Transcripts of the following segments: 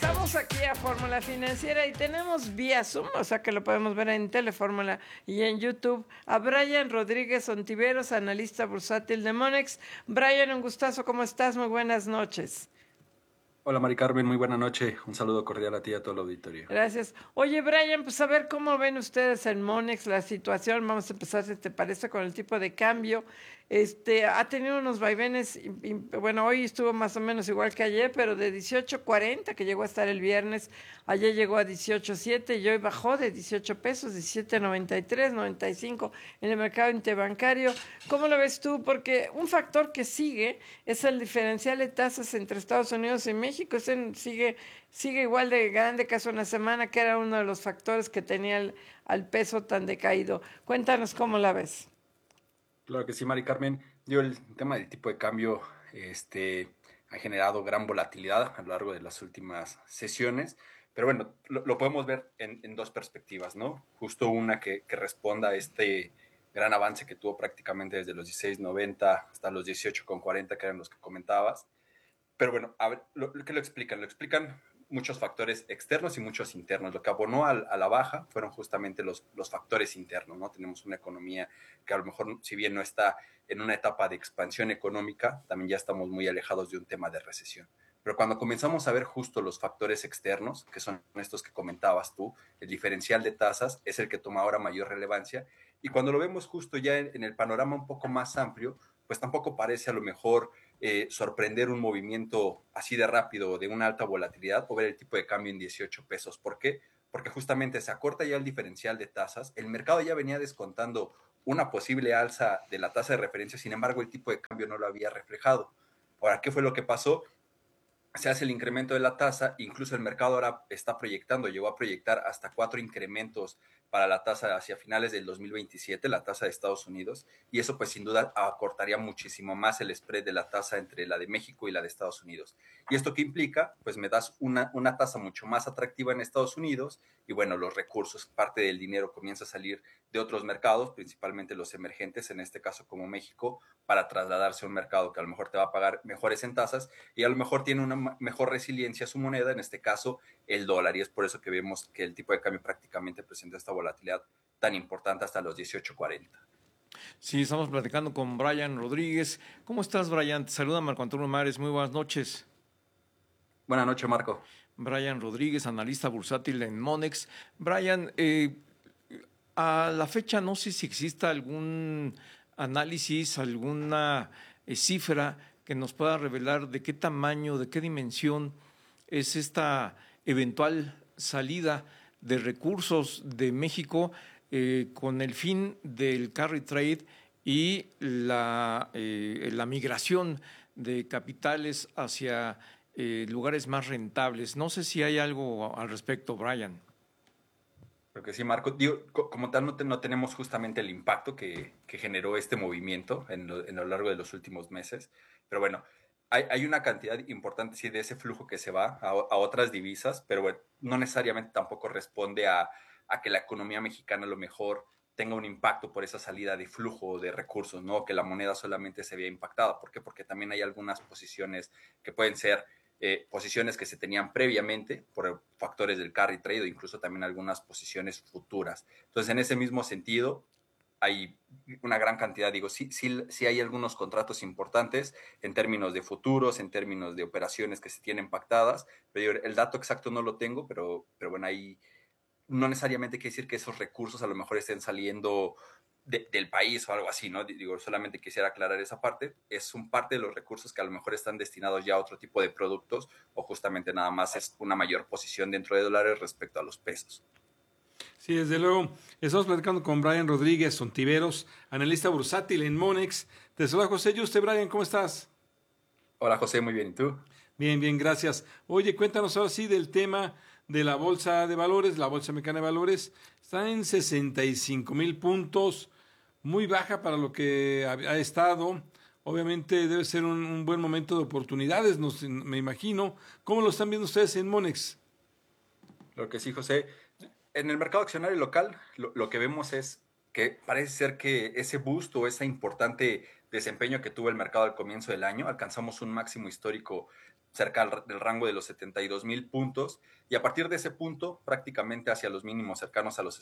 Regresamos aquí a Fórmula Financiera y tenemos vía Zoom, o sea que lo podemos ver en Telefórmula y en YouTube, a Brian Rodríguez Ontiveros, analista bursátil de Monex. Brian, un gustazo, ¿cómo estás? Muy buenas noches. Hola Mari Carmen, muy buena noche. Un saludo cordial a ti y a todo el auditorio. Gracias. Oye, Brian, pues a ver cómo ven ustedes en Monex la situación. Vamos a empezar, si te parece, con el tipo de cambio. Ha tenido unos vaivenes, bueno, hoy estuvo más o menos igual que ayer, pero de 18.40 que llegó a estar el viernes, ayer llegó a 18.7 y hoy bajó de 18 pesos, 17.93, 95 en el mercado interbancario. ¿Cómo lo ves tú? Porque un factor que sigue es el diferencial de tasas entre Estados Unidos y México. Ese sigue igual de grande que hace una semana, que era uno de los factores que tenía al peso tan decaído. Cuéntanos cómo la ves. Claro que sí, Mari Carmen. El tema del tipo de cambio ha generado gran volatilidad a lo largo de las últimas sesiones, pero bueno, lo podemos ver en dos perspectivas, ¿no? Justo una que responda a este gran avance que tuvo prácticamente desde los 16.90 hasta los 18.40, que eran los que comentabas. Pero bueno, a ver, ¿qué lo explican? Lo explican muchos factores externos y muchos internos. Lo que abonó a la baja fueron justamente los factores internos, ¿no? Tenemos una economía que a lo mejor, si bien no está en una etapa de expansión económica, también ya estamos muy alejados de un tema de recesión. Pero cuando comenzamos a ver justo los factores externos, que son estos que comentabas tú, el diferencial de tasas es el que toma ahora mayor relevancia. Y cuando lo vemos justo ya en el panorama un poco más amplio, pues tampoco parece a lo mejor sorprender un movimiento así de rápido, de una alta volatilidad, o ver el tipo de cambio en 18 pesos. ¿Por qué? Porque justamente se acorta ya el diferencial de tasas, el mercado ya venía descontando una posible alza de la tasa de referencia, sin embargo el tipo de cambio no lo había reflejado. Ahora, ¿qué fue lo que pasó? Se hace el incremento de la tasa, incluso el mercado ahora está proyectando, llegó a proyectar hasta 4 incrementos para la tasa hacia finales del 2027, la tasa de Estados Unidos, y eso pues sin duda acortaría muchísimo más el spread de la tasa entre la de México y la de Estados Unidos. ¿Y esto qué implica? Pues me das una tasa mucho más atractiva en Estados Unidos y bueno, los recursos, parte del dinero comienza a salir de otros mercados, principalmente los emergentes, en este caso como México, para trasladarse a un mercado que a lo mejor te va a pagar mejores en tasas y a lo mejor tiene una mejor resiliencia a su moneda, en este caso el dólar, y es por eso que vemos que el tipo de cambio prácticamente presenta esta volatilidad tan importante hasta los 18.40. Sí, estamos platicando con Brian Rodríguez. ¿Cómo estás, Brian? Te saluda Marco Antonio Mares. Muy buenas noches. Buenas noches, Marco. Brian Rodríguez, analista bursátil en Monex. Brian, a la fecha no sé si exista algún análisis, alguna cifra que nos pueda revelar de qué tamaño, de qué dimensión es esta eventual salida de recursos de México con el fin del carry trade y la migración de capitales hacia lugares más rentables. No sé si hay algo al respecto, Brian. Creo que sí, Marco. Digo, como tal, no tenemos justamente el impacto que generó este movimiento en lo largo de los últimos meses. Pero bueno, hay una cantidad importante sí, de ese flujo que se va a otras divisas, pero bueno, no necesariamente tampoco responde a que la economía mexicana a lo mejor tenga un impacto por esa salida de flujo de recursos, ¿no? Que la moneda solamente se vea impactada. ¿Por qué? Porque también hay algunas posiciones que pueden ser posiciones que se tenían previamente por factores del carry trade o incluso también algunas posiciones futuras. Entonces, en ese mismo sentido, hay una gran cantidad, digo, sí hay algunos contratos importantes en términos de futuros, en términos de operaciones que se tienen pactadas, pero el dato exacto no lo tengo, pero bueno, ahí no necesariamente quiere decir que esos recursos a lo mejor estén saliendo del país o algo así, ¿no? Digo, solamente quisiera aclarar esa parte. Es un parte de los recursos que a lo mejor están destinados ya a otro tipo de productos o justamente nada más es una mayor posición dentro de dólares respecto a los pesos. Sí, desde luego. Estamos platicando con Brian Rodríguez Ontiveros, analista bursátil en Monex. Te saluda José Yuste. Brian, ¿cómo estás? Hola José, muy bien. ¿Y tú? Bien, bien, gracias. Oye, cuéntanos ahora sí del tema de la Bolsa de Valores, la Bolsa Mexicana de Valores. Está en 65,000 puntos, muy baja para lo que ha estado. Obviamente debe ser un buen momento de oportunidades, me imagino. ¿Cómo lo están viendo ustedes en Monex? Lo que sí, José. En el mercado accionario local, lo que vemos es que parece ser que ese boost o ese importante desempeño que tuvo el mercado al comienzo del año, alcanzamos un máximo histórico cerca del rango de los 72,000 puntos, y a partir de ese punto, prácticamente hacia los mínimos cercanos a los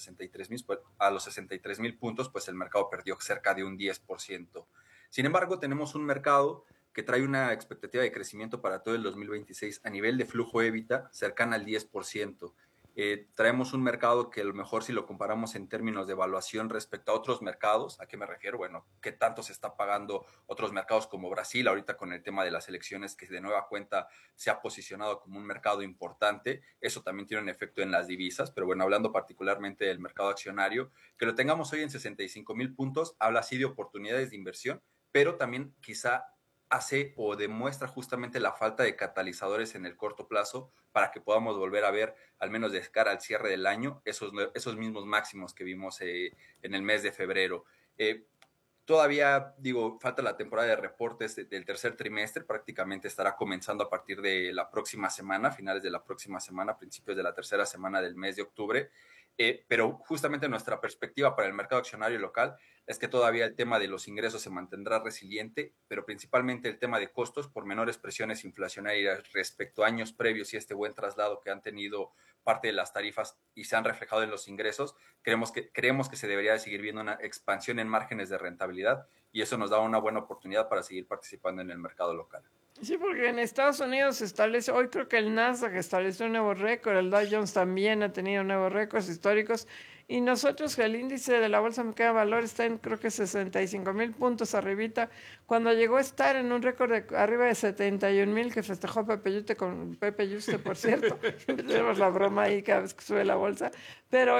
63,000 puntos, pues el mercado perdió cerca de un 10%. Sin embargo, tenemos un mercado que trae una expectativa de crecimiento para todo el 2026 a nivel de flujo EBITDA cercana al 10%. Traemos un mercado que a lo mejor si lo comparamos en términos de evaluación respecto a otros mercados, ¿a qué me refiero? Bueno, ¿qué tanto se está pagando otros mercados como Brasil ahorita con el tema de las elecciones que de nueva cuenta se ha posicionado como un mercado importante? Eso también tiene un efecto en las divisas, pero bueno, hablando particularmente del mercado accionario, que lo tengamos hoy en 65,000 puntos, habla así de oportunidades de inversión, pero también quizá hace o demuestra justamente la falta de catalizadores en el corto plazo para que podamos volver a ver, al menos de cara al cierre del año, esos mismos máximos que vimos en el mes de febrero. Todavía, digo, falta la temporada de reportes del tercer trimestre, prácticamente estará comenzando a partir de la próxima semana, finales de la próxima semana, principios de la tercera semana del mes de octubre, pero justamente nuestra perspectiva para el mercado accionario local es que todavía el tema de los ingresos se mantendrá resiliente, pero principalmente el tema de costos por menores presiones inflacionarias respecto a años previos y este buen traslado que han tenido parte de las tarifas y se han reflejado en los ingresos, creemos que se debería de seguir viendo una expansión en márgenes de rentabilidad y eso nos da una buena oportunidad para seguir participando en el mercado local. Sí, porque en Estados Unidos se establece, hoy creo que el Nasdaq estableció un nuevo récord, el Dow Jones también ha tenido nuevos récords históricos, y nosotros, que el índice de la Bolsa Mexicana de Valores está en creo que 65,000 puntos arribita, cuando llegó a estar en un récord de arriba de 71,000 que festejó Pepe Yuste, por cierto, tenemos la broma ahí cada vez que sube la bolsa, pero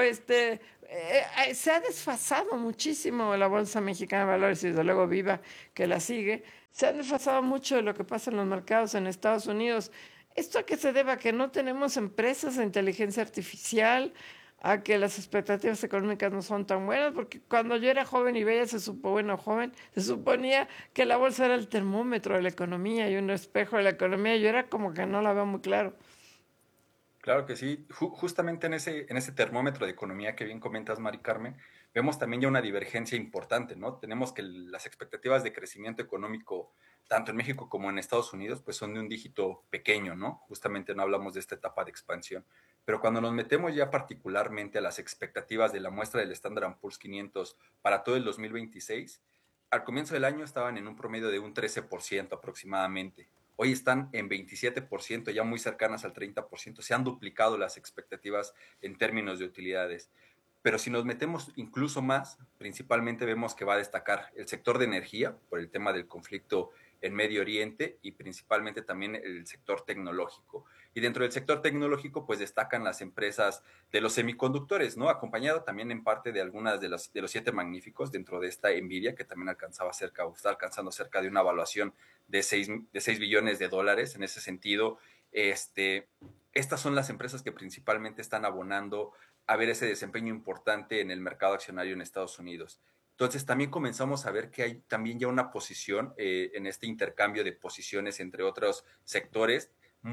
se ha desfasado muchísimo la Bolsa Mexicana de Valores, y desde luego Viva, que la sigue, se han desfasado mucho de lo que pasa en los mercados en Estados Unidos. ¿Esto a qué se debe? ¿A que no tenemos empresas de inteligencia artificial? ¿A que las expectativas económicas no son tan buenas? Porque cuando yo era joven y veía, se suponía que la bolsa era el termómetro de la economía y un espejo de la economía. Yo era como que no la veo muy claro. Claro que sí. Justamente en ese termómetro de economía que bien comentas, Mari Carmen, vemos también ya una divergencia importante, ¿no? Tenemos que las expectativas de crecimiento económico, tanto en México como en Estados Unidos, pues son de un dígito pequeño, ¿no? Justamente no hablamos de esta etapa de expansión. Pero cuando nos metemos ya particularmente a las expectativas de la muestra del Standard & Poor's 500 para todo el 2026, al comienzo del año estaban en un promedio de un 13% aproximadamente. Hoy están en 27%, ya muy cercanas al 30%. Se han duplicado las expectativas en términos de utilidades. Pero si nos metemos incluso más, principalmente vemos que va a destacar el sector de energía por el tema del conflicto en Medio Oriente y principalmente también el sector tecnológico. Y dentro del sector tecnológico, pues destacan las empresas de los semiconductores, ¿no? Acompañado también en parte de algunas de los 7 magníficos dentro de esta Nvidia, que también está alcanzando cerca de una evaluación de 6 billones de dólares. En ese sentido, estas son las empresas que principalmente están abonando a ver ese desempeño importante en el mercado accionario en Estados Unidos. Entonces también comenzamos a ver que hay también ya una posición en este intercambio de posiciones entre otros sectores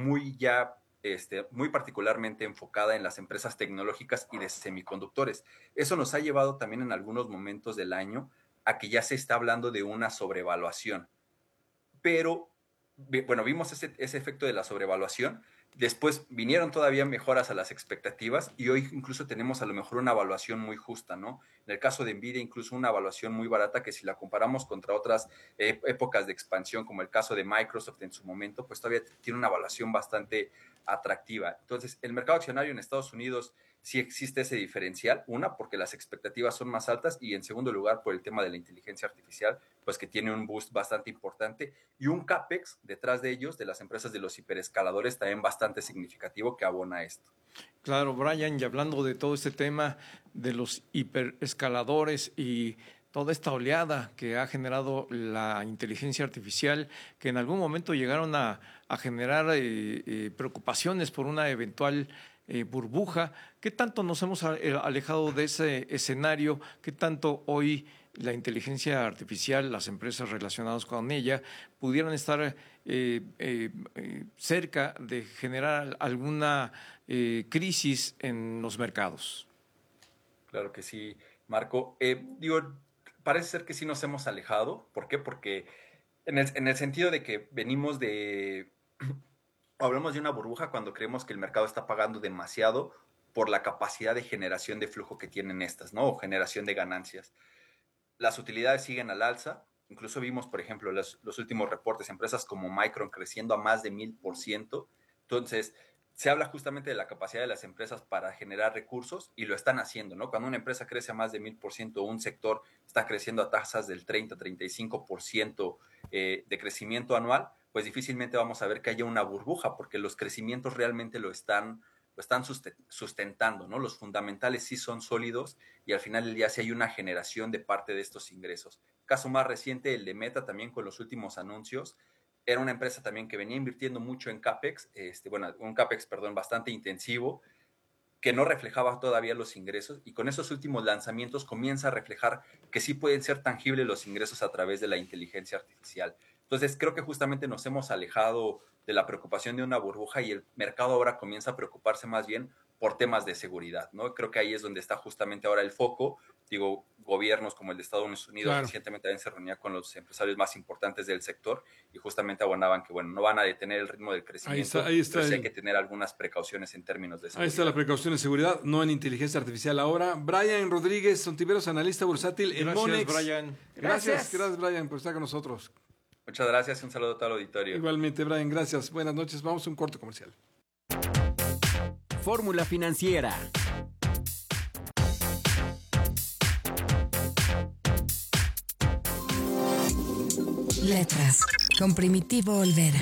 muy particularmente enfocada en las empresas tecnológicas y de semiconductores. Eso nos ha llevado también en algunos momentos del año a que ya se está hablando de una sobrevaluación. Pero, bueno, vimos ese efecto de la sobrevaluación. Después vinieron todavía mejoras a las expectativas y hoy incluso tenemos a lo mejor una evaluación muy justa, ¿no? En el caso de Nvidia, incluso una evaluación muy barata que si la comparamos contra otras épocas de expansión, como el caso de Microsoft en su momento, pues todavía tiene una evaluación bastante atractiva. Entonces, el mercado accionario en Estados Unidos sí existe ese diferencial, una, porque las expectativas son más altas y en segundo lugar por el tema de la inteligencia artificial, pues que tiene un boost bastante importante y un CAPEX detrás de ellos, de las empresas de los hiperescaladores, también bastante significativo que abona esto. Claro, Brian, y hablando de todo este tema de los hiperescaladores y toda esta oleada que ha generado la inteligencia artificial, que en algún momento llegaron a generar preocupaciones por una eventual burbuja. ¿Qué tanto nos hemos alejado de ese escenario? ¿Qué tanto hoy la inteligencia artificial, las empresas relacionadas con ella, pudieran estar cerca de generar alguna crisis en los mercados? Claro que sí, Marco. Parece ser que sí nos hemos alejado. ¿Por qué? Porque en el sentido de que venimos de hablamos de una burbuja cuando creemos que el mercado está pagando demasiado por la capacidad de generación de flujo que tienen estas, ¿no? O generación de ganancias. Las utilidades siguen al alza. Incluso vimos, por ejemplo, los últimos reportes, empresas como Micron creciendo a más de 1000%. Entonces, se habla justamente de la capacidad de las empresas para generar recursos y lo están haciendo, ¿no? Cuando una empresa crece a más de 1000%, un sector está creciendo a tasas del 30-35% de crecimiento anual, pues difícilmente vamos a ver que haya una burbuja, porque los crecimientos realmente lo están sustentando, ¿no? Los fundamentales sí son sólidos y al final del día sí hay una generación de parte de estos ingresos. Caso más reciente, el de Meta, también con los últimos anuncios. Era una empresa también que venía invirtiendo mucho en CAPEX, un CAPEX, bastante intensivo, que no reflejaba todavía los ingresos, y con esos últimos lanzamientos comienza a reflejar que sí pueden ser tangibles los ingresos a través de la inteligencia artificial. Entonces, creo que justamente nos hemos alejado de la preocupación de una burbuja y el mercado ahora comienza a preocuparse más bien por temas de seguridad, ¿no? Creo que ahí es donde está justamente ahora el foco. Digo, gobiernos como el de Estados Unidos Claro. recientemente también se reunía con los empresarios más importantes del sector y justamente abonaban que, bueno, no van a detener el ritmo del crecimiento, Ahí está pero sí hay que tener algunas precauciones en términos de seguridad. Ahí está la precaución de seguridad, no en inteligencia artificial ahora. Brian Rodríguez, Ontiveros, analista bursátil en Gracias, Monex. Brian. Gracias, Brian, por estar con nosotros. Muchas gracias y un saludo a todo el auditorio. Igualmente, Brian, gracias. Buenas noches. Vamos a un corto comercial. Fórmula Financiera. Letras, con Primitivo Olvera.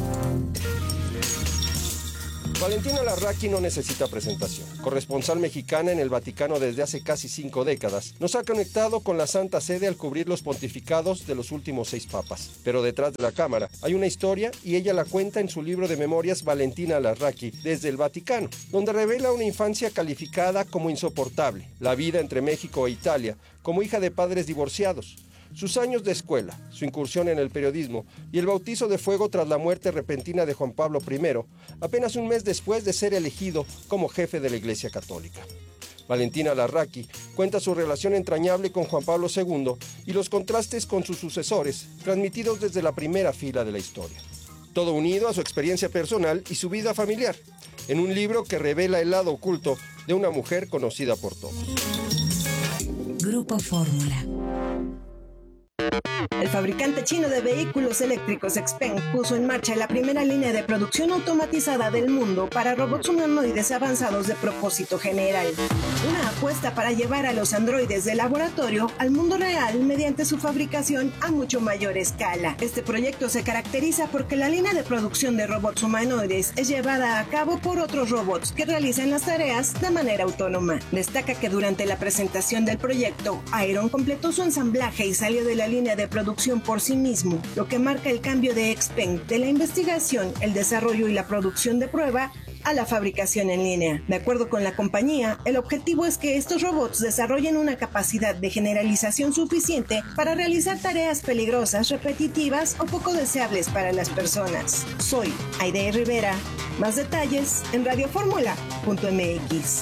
Valentina Larraqui no necesita presentación. Corresponsal mexicana en el Vaticano desde hace casi 5 décadas, nos ha conectado con la Santa Sede al cubrir los pontificados de los últimos 6 papas. Pero detrás de la cámara hay una historia y ella la cuenta en su libro de memorias Valentina Larraqui desde el Vaticano, donde revela una infancia calificada como insoportable, la vida entre México e Italia, como hija de padres divorciados, sus años de escuela, su incursión en el periodismo y el bautizo de fuego tras la muerte repentina de Juan Pablo I, apenas un mes después de ser elegido como jefe de la Iglesia Católica. Valentina Larraqui cuenta su relación entrañable con Juan Pablo II y los contrastes con sus sucesores, transmitidos desde la primera fila de la historia. Todo unido a su experiencia personal y su vida familiar, en un libro que revela el lado oculto de una mujer conocida por todos. Grupo Fórmula. El fabricante chino de vehículos eléctricos XPeng puso en marcha la primera línea de producción automatizada del mundo para robots humanoides avanzados de propósito general. Una apuesta para llevar a los androides de laboratorio al mundo real mediante su fabricación a mucho mayor escala. Este proyecto se caracteriza porque la línea de producción de robots humanoides es llevada a cabo por otros robots que realizan las tareas de manera autónoma. Destaca que durante la presentación del proyecto, Iron completó su ensamblaje y salió de la línea de producción por sí mismo, lo que marca el cambio de XPeng de la investigación, el desarrollo y la producción de prueba a la fabricación en línea. De acuerdo con la compañía, el objetivo es que estos robots desarrollen una capacidad de generalización suficiente para realizar tareas peligrosas, repetitivas o poco deseables para las personas. Soy Aide Rivera. Más detalles en radioformula.mx.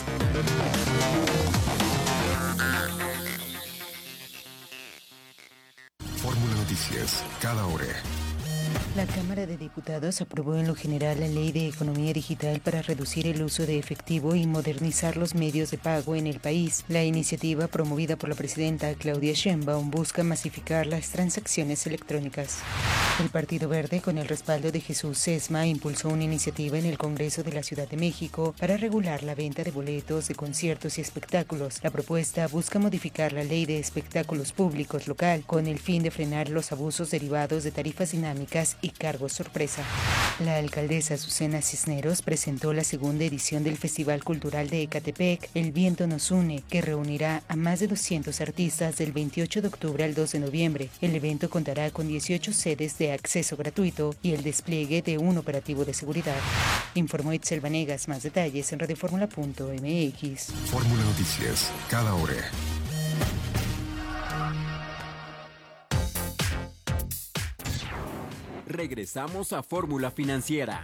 Fórmula Noticias, cada hora. La Cámara de Diputados aprobó en lo general la Ley de Economía Digital para reducir el uso de efectivo y modernizar los medios de pago en el país. La iniciativa, promovida por la presidenta Claudia Sheinbaum, busca masificar las transacciones electrónicas. El Partido Verde, con el respaldo de Jesús Sesma, impulsó una iniciativa en el Congreso de la Ciudad de México para regular la venta de boletos de conciertos y espectáculos. La propuesta busca modificar la Ley de Espectáculos Públicos local con el fin de frenar los abusos derivados de tarifas dinámicas y cargos sorpresa. La alcaldesa Azucena Cisneros presentó la segunda edición del Festival Cultural de Ecatepec, El Viento Nos Une, que reunirá a más de 200 artistas del 28 de octubre al 2 de noviembre. El evento contará con 18 sedes de acceso gratuito y el despliegue de un operativo de seguridad. Informó Itzel Vanegas. Más detalles en radioformula.mx. Fórmula Noticias, cada hora. Regresamos a Fórmula Financiera.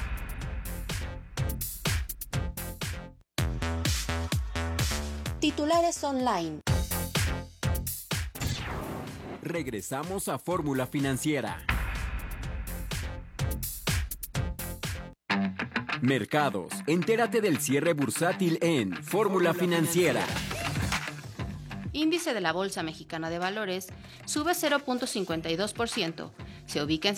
Titulares online. Regresamos a Fórmula Financiera. Mercados. Entérate del cierre bursátil en Fórmula Financiera. Índice de la Bolsa Mexicana de Valores sube 0.52%, se ubica en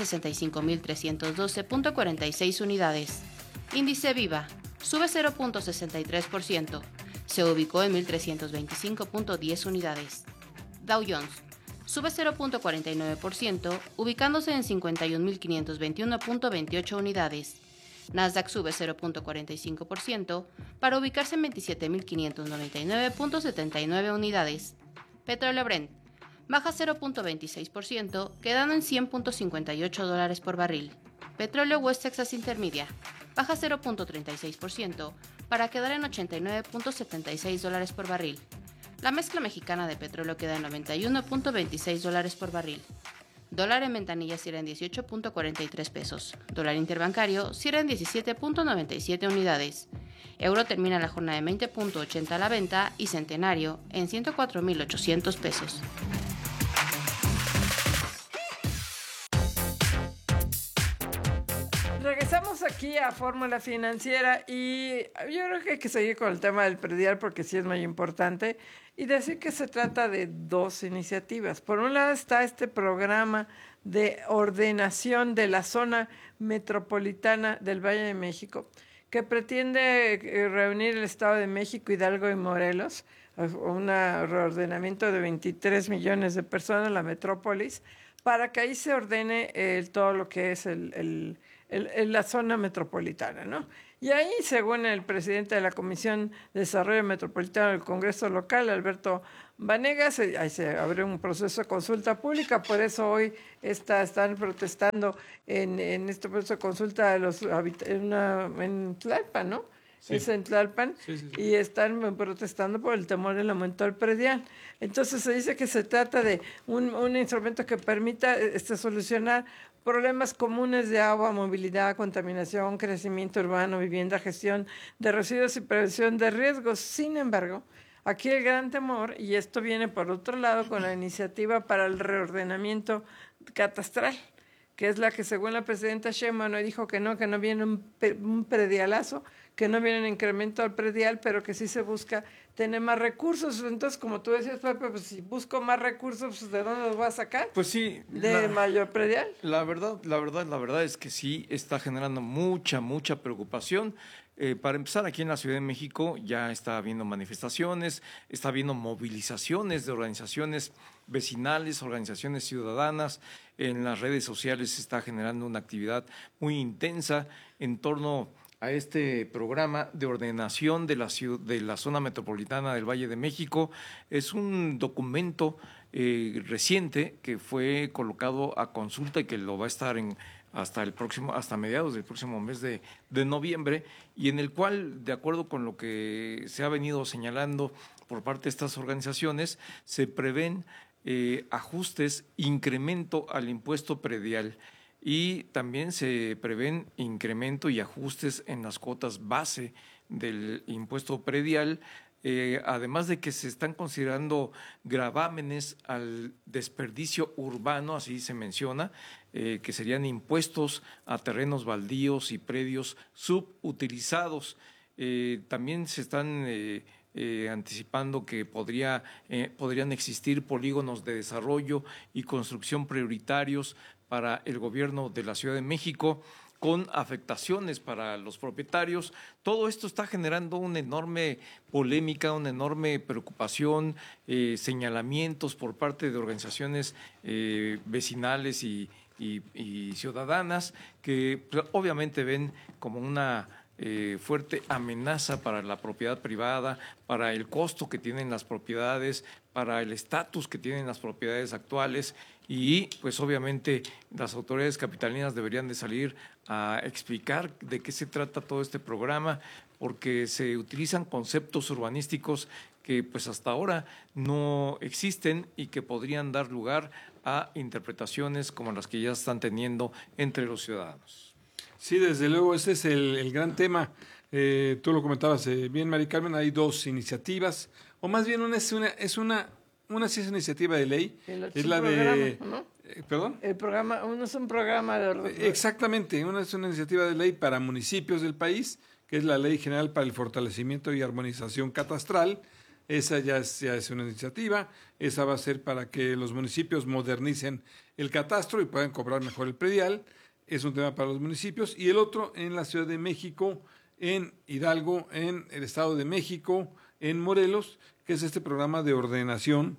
65.312.46 unidades. Índice Viva sube 0.63%, se ubicó en 1.325.10 unidades. Dow Jones sube 0.49%, ubicándose en 51.521.28 unidades. Nasdaq sube 0.45% para ubicarse en 27.599.79 unidades. Petróleo Brent baja 0.26%, quedando en $100.58 por barril. Petróleo West Texas Intermedia baja 0.36% para quedar en $89.76 por barril. La mezcla mexicana de petróleo queda en $91.26 por barril. Dólar en ventanilla cierra en 18.43 pesos. Dólar interbancario cierra en 17.97 unidades. Euro termina la jornada en 20.80 a la venta y centenario en 104.800 pesos. Regresamos aquí a Fórmula Financiera y yo creo que hay que seguir con el tema del predial porque sí es muy importante y decir que se trata de dos iniciativas. Por un lado está este programa de ordenación de la zona metropolitana del Valle de México que pretende reunir el Estado de México, Hidalgo y Morelos, un reordenamiento de 23 millones de personas, la metrópolis, para que ahí se ordene todo lo que es la zona metropolitana, ¿no? Y ahí, según el presidente de la Comisión de Desarrollo Metropolitano del Congreso Local, Alberto Vanegas, ahí se abrió un proceso de consulta pública, por eso hoy están protestando en este proceso de consulta en Tlalpan, ¿no? Sí. Es en Tlalpan, sí. Y están protestando por el temor del aumento del predial. Entonces se dice que se trata de un instrumento que permita solucionar problemas comunes de agua, movilidad, contaminación, crecimiento urbano, vivienda, gestión de residuos y prevención de riesgos. Sin embargo, aquí el gran temor, y esto viene por otro lado con la iniciativa para el reordenamiento catastral, que es la que según la presidenta Sheinbaum dijo que no viene un predialazo, que no viene un incremento al predial, pero que sí se busca tener más recursos. Entonces, como tú decías, Pepe, pues si busco más recursos, pues ¿de dónde los voy a sacar? Pues sí. ¿De mayor predial? La verdad es que sí está generando mucha preocupación. Para empezar, aquí en la Ciudad de México ya está habiendo manifestaciones, está habiendo movilizaciones de organizaciones vecinales, organizaciones ciudadanas. En las redes sociales se está generando una actividad muy intensa en torno a este programa de ordenación de la zona metropolitana del Valle de México. Es un documento reciente que fue colocado a consulta y que lo va a estar hasta mediados del próximo mes de noviembre, y en el cual, de acuerdo con lo que se ha venido señalando por parte de estas organizaciones, se prevén ajustes, incremento al impuesto predial, y también se prevén incremento y ajustes en las cuotas base del impuesto predial, además de que se están considerando gravámenes al desperdicio urbano, así se menciona, que serían impuestos a terrenos baldíos y predios subutilizados. También se están anticipando que podrían existir polígonos de desarrollo y construcción prioritarios para el gobierno de la Ciudad de México, con afectaciones para los propietarios. Todo esto está generando una enorme polémica, una enorme preocupación, señalamientos por parte de organizaciones vecinales y ciudadanas que obviamente ven como una fuerte amenaza para la propiedad privada, para el costo que tienen las propiedades, para el estatus que tienen las propiedades actuales, y pues obviamente las autoridades capitalinas deberían de salir a explicar de qué se trata todo este programa, porque se utilizan conceptos urbanísticos que pues hasta ahora no existen y que podrían dar lugar a interpretaciones como las que ya están teniendo entre los ciudadanos. Sí, desde luego, ese es el gran tema. Tú lo comentabas bien, Mari Carmen, hay dos iniciativas, o más bien una sí es una iniciativa de ley, es la de, ¿no? ¿Perdón? El programa, uno es un programa de... Exactamente, una es una iniciativa de ley para municipios del país, que es la Ley General para el Fortalecimiento y Armonización Catastral. Esa ya es una iniciativa, esa va a ser para que los municipios modernicen el catastro y puedan cobrar mejor el predial. Es un tema para los municipios. Y el otro en la Ciudad de México, en Hidalgo, en el Estado de México, en Morelos, que es este programa de ordenación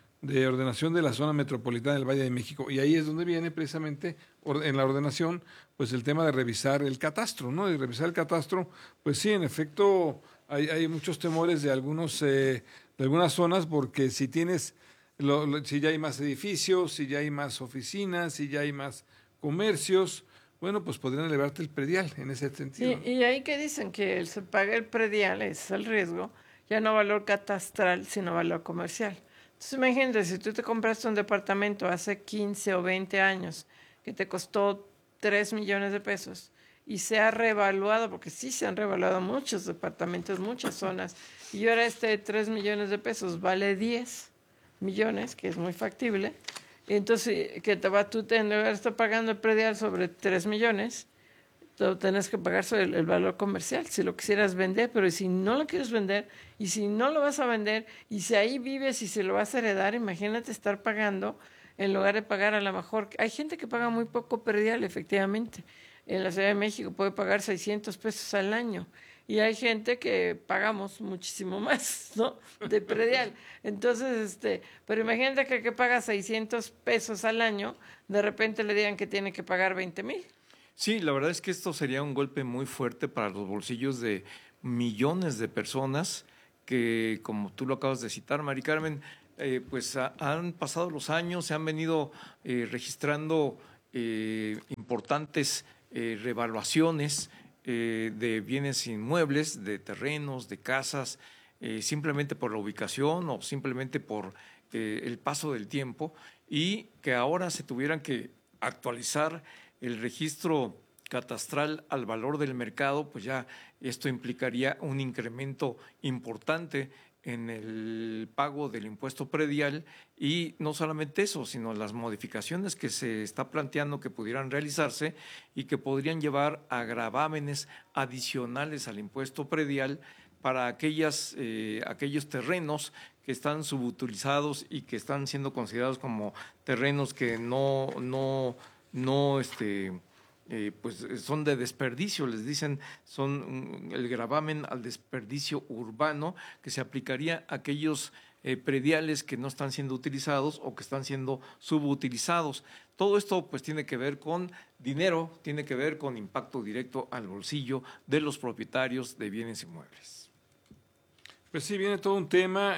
de la zona metropolitana del Valle de México. Y ahí es donde viene precisamente en la ordenación, pues el tema de revisar el catastro, ¿no? De revisar el catastro, pues sí, en efecto, hay muchos temores de algunas zonas, porque si tienes, si ya hay más edificios, si ya hay más oficinas, si ya hay más comercios, bueno, pues podrían elevarte el predial en ese sentido. Y ahí que dicen que se paga el predial, es el riesgo, ya no valor catastral, sino valor comercial. Entonces imagínate, si tú te compraste un departamento hace 15 o 20 años que te costó 3 millones de pesos y se ha revaluado, porque sí se han revaluado muchos departamentos, muchas zonas, y ahora este de 3 millones de pesos vale 10 millones, que es muy factible, y entonces tú estás pagando el predial sobre 3 millones, tú tenés que pagar sobre el valor comercial si lo quisieras vender, pero si no lo quieres vender y si no lo vas a vender y si ahí vives y se lo vas a heredar, imagínate estar pagando en lugar de pagar a lo mejor. Hay gente que paga muy poco predial, efectivamente. En la Ciudad de México puede pagar 600 pesos al año y hay gente que pagamos muchísimo más, ¿no? De predial. Entonces, pero imagínate que el que paga 600 pesos al año, de repente le digan que tiene que pagar 20,000. Sí, la verdad es que esto sería un golpe muy fuerte para los bolsillos de millones de personas que, como tú lo acabas de citar, Mari Carmen, pues han pasado los años, se han venido registrando importantes revaluaciones de bienes inmuebles, de terrenos, de casas, simplemente por la ubicación o simplemente por el paso del tiempo, y que ahora se tuvieran que actualizar el registro catastral al valor del mercado, pues ya esto implicaría un incremento importante en el pago del impuesto predial, y no solamente eso, sino las modificaciones que se está planteando que pudieran realizarse y que podrían llevar a gravámenes adicionales al impuesto predial para aquellos terrenos que están subutilizados y que están siendo considerados como terrenos que pues son de desperdicio, les dicen, son el gravamen al desperdicio urbano que se aplicaría a aquellos prediales que no están siendo utilizados o que están siendo subutilizados. Todo esto pues tiene que ver con dinero, tiene que ver con impacto directo al bolsillo de los propietarios de bienes inmuebles. Pues sí, viene todo un tema,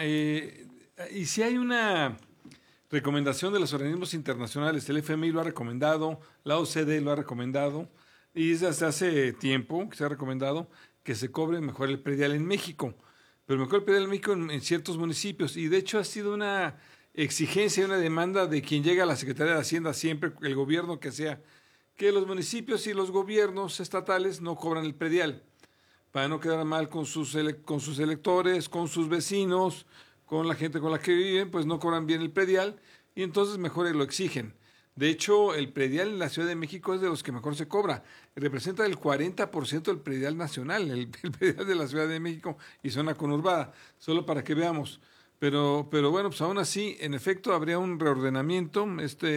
y si hay una recomendación de los organismos internacionales, el FMI lo ha recomendado, la OCDE lo ha recomendado, y desde hace tiempo que se ha recomendado que se cobre mejor el predial en México, pero mejor el predial en México en ciertos municipios, y de hecho ha sido una exigencia, una demanda de quien llega a la Secretaría de Hacienda siempre, el gobierno que sea, que los municipios y los gobiernos estatales no cobran el predial, para no quedar mal con sus electores, con sus vecinos, con la gente con la que viven, pues no cobran bien el predial y entonces mejor lo exigen. De hecho, el predial en la Ciudad de México es de los que mejor se cobra. Representa el 40% del predial nacional, el predial de la Ciudad de México y zona conurbada, solo para que veamos. Pero bueno, pues aún así, en efecto, habría un reordenamiento.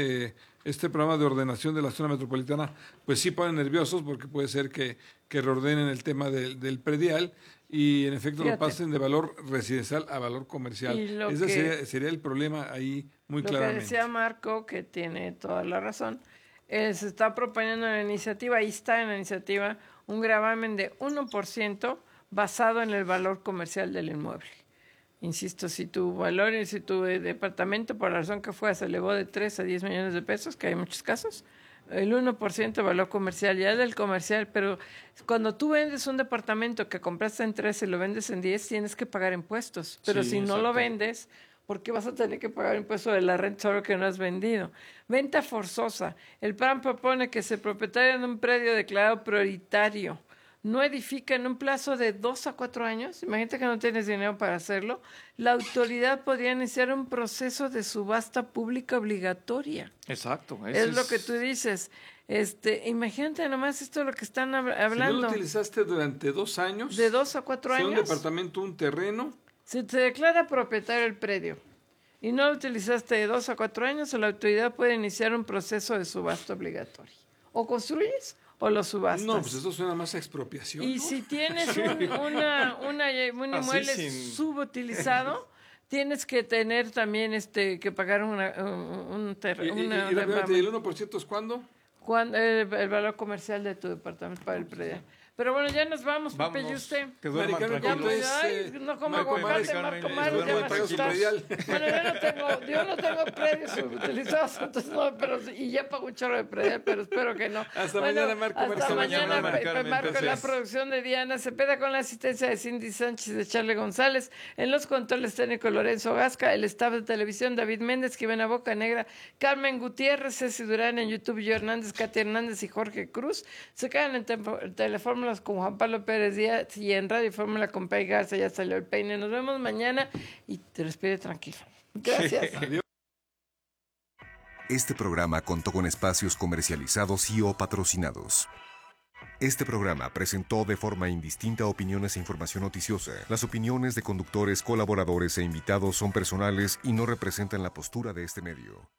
Este programa de ordenación de la zona metropolitana, pues sí pone nerviosos porque puede ser que reordenen el tema del predial y en efecto lo pasen de valor residencial a valor comercial. Ese sería el problema ahí muy claramente. Lo que decía Marco, que tiene toda la razón, se está proponiendo en la iniciativa, ahí está en la iniciativa, un gravamen de 1% basado en el valor comercial del inmueble. Insisto, si tu departamento, por la razón que fue, se elevó de 3 a 10 millones de pesos, que hay muchos casos, el 1% de valor comercial, ya del comercial, pero cuando tú vendes un departamento que compraste en 3 y lo vendes en 10, tienes que pagar impuestos. Pero si no lo vendes, ¿por qué vas a tener que pagar impuesto de la renta solo que no has vendido? Venta forzosa. El PAN propone que si el propietario de un predio declarado prioritario no edifica en un plazo de 2 a 4 años, imagínate que no tienes dinero para hacerlo, la autoridad podría iniciar un proceso de subasta pública obligatoria. Exacto. Es lo que tú dices. Imagínate nomás esto es lo que están hablando. Si no lo utilizaste durante 2 años. De 2 a 4 años. Si un departamento, un terreno. Si te declara propietario el predio y no lo utilizaste de 2 a 4 años, la autoridad puede iniciar un proceso de subasta obligatorio. O construyes o lo subastas. No, pues eso suena más a expropiación. Y ¿no? si tienes un inmueble subutilizado, tienes que tener también que pagar un terreno. ¿Y el 1% es cuándo? El valor comercial de tu departamento para el predio. Pero bueno, ya nos vamos, Pepe y usted. Que duerman tranquilos. No como aguacate, Marco Mario, ya me asustaste. Bueno, yo no tengo predios utilizados, entonces no, y ya pago un chorro de predios, pero espero que no. Hasta mañana, Marco. Hasta mañana, Marco, la producción de Diana Cepeda con la asistencia de Cindy Sánchez, de Charlie González, en los controles técnicos Lorenzo Gasca, el staff de televisión David Méndez, Jimena Boca Negra, Carmen Gutiérrez, Ceci Durán en YouTube, Yo Hernández, Katia Hernández y Jorge Cruz. Se quedan en Telefórmula con Juan Pablo Pérez Díaz y en Radio Fórmula con Pay Garza. Ya salió el peine. Nos vemos mañana y te despide tranquilo. Gracias. Este programa contó con espacios comercializados y o patrocinados. Este programa presentó de forma indistinta opiniones e información noticiosa. Las opiniones de conductores, colaboradores e invitados son personales y no representan la postura de este medio.